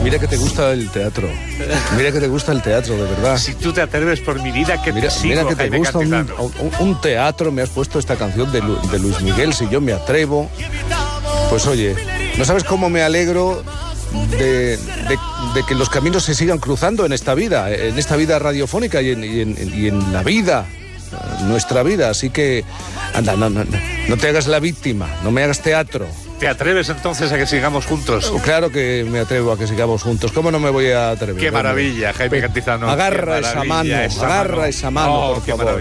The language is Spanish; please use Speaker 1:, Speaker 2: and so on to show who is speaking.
Speaker 1: Mira que te gusta el teatro. Mira que te gusta el teatro, de verdad.
Speaker 2: Si tú te atreves por mi vida, que
Speaker 1: Mira,
Speaker 2: te sigo,
Speaker 1: mira que te
Speaker 2: Jaime
Speaker 1: gusta
Speaker 2: Cantizano.
Speaker 1: un teatro. Me has puesto esta canción de Luis Miguel, Si yo me atrevo. Pues oye, no sabes cómo me alegro de que los caminos se sigan cruzando en esta vida radiofónica y en la vida, nuestra vida. Así que, anda, no te hagas la víctima, no me hagas teatro.
Speaker 2: ¿Te atreves entonces a que sigamos juntos?
Speaker 1: Claro que me atrevo a que sigamos juntos. ¿Cómo no me voy a atrever?
Speaker 2: Qué maravilla, Jaime Cantizano.
Speaker 1: Agarra esa mano, por favor.